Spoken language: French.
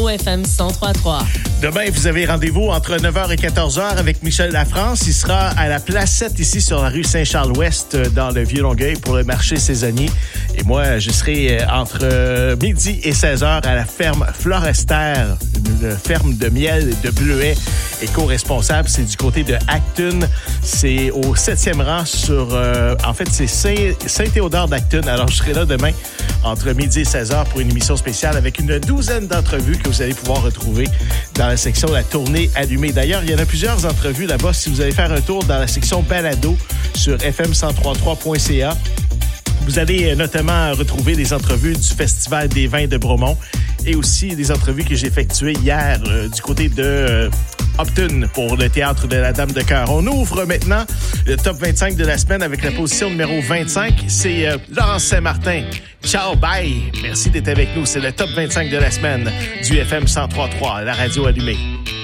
au FM 103.3. Demain, vous avez rendez-vous entre 9h et 14h avec Michel Lafrance. Il sera à la Placette, ici sur la rue Saint-Charles-Ouest, dans le Vieux-Longueuil, pour le marché saisonnier. Et moi, je serai entre midi et 16h à la ferme Florestaire, une ferme de miel et de bleuets éco-responsable. C'est du côté de Acton. C'est au 7e rang sur... en fait, c'est Saint-Théodore d'Acton. Alors, je serai là demain entre midi et 16h pour une émission spéciale avec une douzaine d'entrevues que vous allez pouvoir retrouver dans la section La Tournée allumée. D'ailleurs, il y en a plusieurs entrevues là-bas. Si vous allez faire un tour dans la section Balado sur fm1033.ca, vous allez notamment retrouver des entrevues du Festival des vins de Bromont et aussi des entrevues que j'ai effectuées hier du côté de Upton pour le Théâtre de la Dame de Cœur. On ouvre maintenant le top 25 de la semaine avec la position numéro 25. C'est Laurence Saint-Martin. Ciao, bye. Merci d'être avec nous. C'est le top 25 de la semaine du FM 103.3, la radio allumée.